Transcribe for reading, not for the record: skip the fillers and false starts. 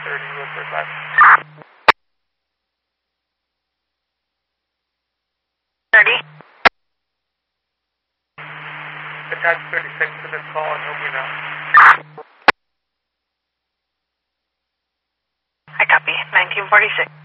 30, Woodford left. Attach 36 to this call and he'll be now. I copy. 1946.